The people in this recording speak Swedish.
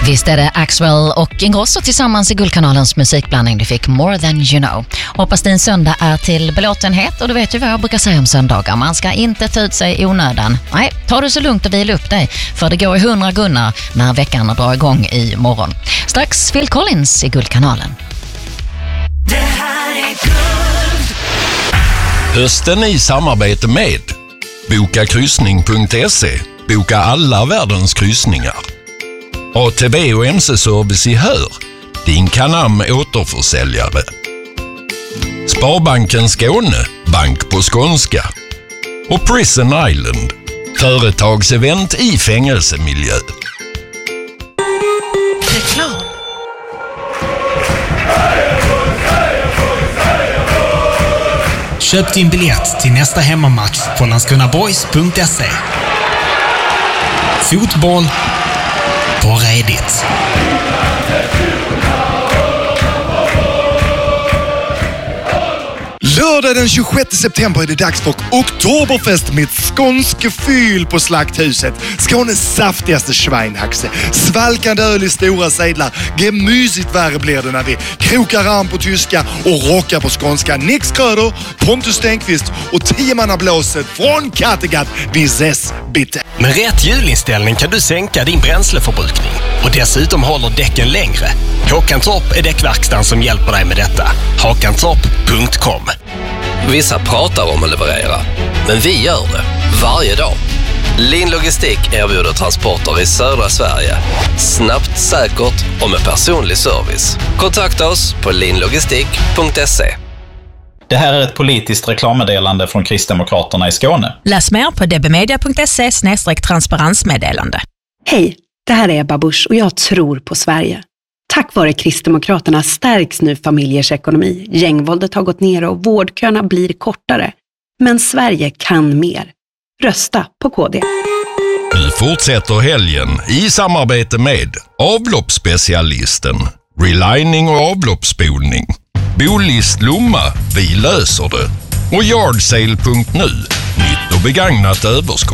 Visst är det Axwell och Ingrosso tillsammans i Guldkanalens musikblandning. Du fick More Than You Know. Hoppas din söndag är till belåtenhet, och du vet ju vad jag brukar säga om söndagar. Man ska inte ta ut sig i onödan. Nej, ta det så lugnt och vila upp dig, för det går i 100 gunnar när veckan drar igång i morgon. Strax Phil Collins i Guldkanalen. Det här är guld. Hösten i samarbete med Bokakryssning.se. Boka alla världens kryssningar. ATB och MC-service i Hör. Din Canam återförsäljare. Sparbanken Skåne. Bank på skånska. Och Prison Island. Företagsevent i fängelsemiljö. Reklam. Köp din biljett till nästa hemmamatch på landskrona.boys.se. Fotboll på redigt. Lördag den 26 september är det dags för Oktoberfest med skånske fyll på Slakthuset. Skånes saftigaste schweinhaxe. Svalkande öl i stora sedlar. Gemysigt värre blir det när vi krokar arm på tyska och rockar på skånska. Nix Kröder, Pontus Stenqvist och 10-mannablåset från Kattegatt. Vi ses bitte. Med rätt hjulinställning kan du sänka din bränsleförbrukning. Och dessutom håller däcken längre. Håkantorp är däckverkstan som hjälper dig med detta. Håkantorp.com. Vissa pratar om att leverera, men vi gör det varje dag. Lin Logistik erbjuder transporter i södra Sverige. Snabbt, säkert och med personlig service. Kontakta oss på linlogistik.se. Det här är ett politiskt reklammeddelande från Kristdemokraterna i Skåne. Läs mer på dbmedia.se/transparensmeddelande. Hej, det här är Ebba Busch och jag tror på Sverige. Tack vare Kristdemokraterna stärks nu familjers ekonomi. Gängvåldet har gått ner och vårdköerna blir kortare. Men Sverige kan mer. Rösta på KD. Nu fortsätter helgen i samarbete med avloppsspecialisten, relining och avloppsspolning, Bolist Lomma, vi löser det, och Yardsale.nu, nytt och begagnat överskott.